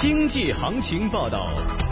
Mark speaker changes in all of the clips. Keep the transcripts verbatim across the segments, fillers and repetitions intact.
Speaker 1: 经济行情报道。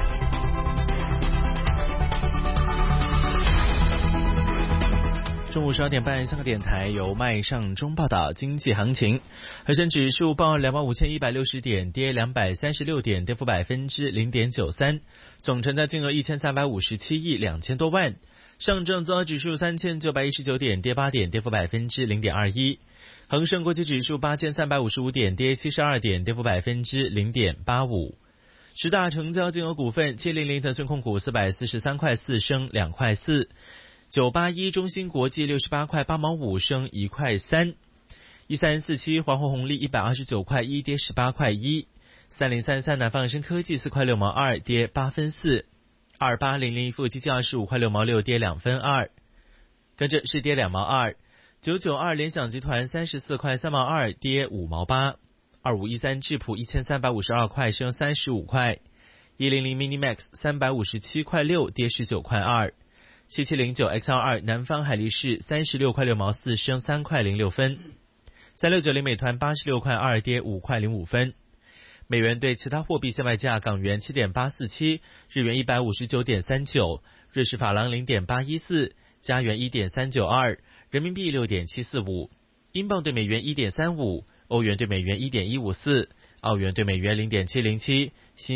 Speaker 1: 中午十二点半，香港电台由麦尚中报道经济行情。恒生指数报两万五千一百六十点，跌两百三十六点，跌幅百分之零点九三，总成交金额一千三百五十七亿两千多万。上证综合指数三千九百一十九点，跌八点，跌幅百分之零点二一。恒生国际指数八千三百五十五点，跌七十二点，跌幅百分之零点八五。十大成交金额股份：七零零腾讯控股四百四十三块四升两块四。九八一中芯国际六十八块八毛五升一块三，一三四七华虹红利一百二十九块一跌十八块一，三零三三南方恒生科技四块六毛二跌八分四，二八零零富基金二十五块六毛六跌两分二，跟着是跌两毛二，九九二联想集团三十四块三毛二跌五毛八，二五一三智普一千三百五十二块升三十五块，一零零 Minimax 三百五十七块六跌十九块二。七七零九 X 二二 南方海力士三十六块六毛四升三块零六分，三六九零美团八十六块二跌五块零五分。美元对其他货币现卖价：港元七点八四七，日元一百五十九点三九，瑞士法郎零点八一四，加元一点三九二，人民币六点七四五，英镑对美元一点三五，欧元对美元一点一五四，澳元对美元零点七零七。